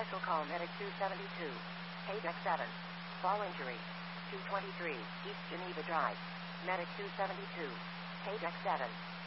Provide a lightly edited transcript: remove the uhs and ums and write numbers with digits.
Special call Medic 272. Deck 7. Fall injury. 223, East Geneva Drive. Medic 272. Deck 7.